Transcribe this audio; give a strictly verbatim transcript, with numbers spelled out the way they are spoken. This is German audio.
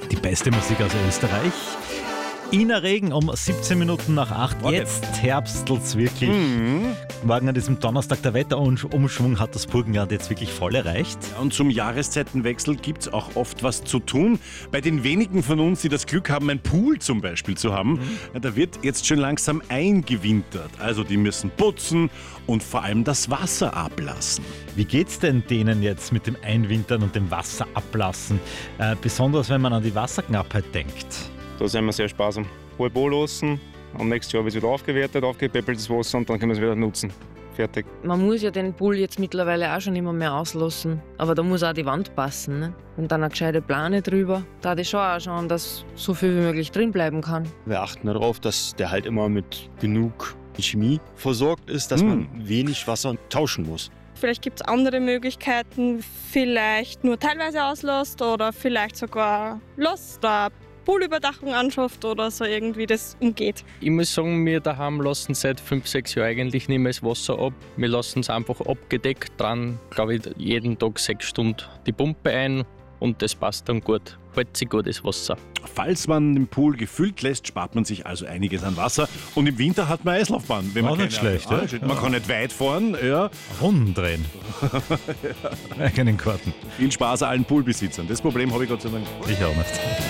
Die beste Musik aus Österreich. Ina Regen um siebzehn Minuten nach acht. Jetzt herbstelt's wirklich. Mhm. Morgen an diesem Donnerstag, der Wetterumschwung hat das Burgenland jetzt wirklich voll erreicht. Und zum Jahreszeitenwechsel gibt es auch oft was zu tun. Bei den wenigen von uns, die das Glück haben, einen Pool zum Beispiel zu haben, mhm. da wird jetzt schon langsam eingewintert. Also die müssen putzen und vor allem das Wasser ablassen. Wie geht's denn denen jetzt mit dem Einwintern und dem Wasser ablassen? Äh, besonders wenn man an die Wasserknappheit denkt. Da sind wir sehr sparsam. Halb anlassen, am nächsten Jahr wird es wieder aufgewertet, aufgepäppeltes Wasser und dann können wir es wieder nutzen. Fertig. Man muss ja den Pool jetzt mittlerweile auch schon immer mehr auslassen. Aber da muss auch die Wand passen. Ne? Und dann eine gescheite Plane drüber. Da hatte ich schon auch schauen, dass so viel wie möglich drin bleiben kann. Wir achten darauf, dass der halt immer mit genug Chemie versorgt ist, dass man wenig Wasser tauschen muss. Vielleicht gibt es andere Möglichkeiten, vielleicht nur teilweise auslässt oder vielleicht sogar lässt oder Poolüberdachung anschafft oder so irgendwie das umgeht. Ich muss sagen, wir daheim lassen seit fünf, sechs Jahren eigentlich nicht mehr das Wasser ab. Wir lassen es einfach abgedeckt dran, glaube ich, jeden Tag sechs Stunden die Pumpe ein und das passt dann gut. Hält sich gut das Wasser. Falls man den Pool gefüllt lässt, spart man sich also einiges an Wasser. Und im Winter hat man Eislaufbahn. Wenn man Auch nicht schlecht, ja? Man kann nicht weit fahren. Ja. Runden drehen. ja. Keinen Karten. Viel Spaß allen Poolbesitzern. Das Problem habe ich Gott sei Dank. Ich auch nicht.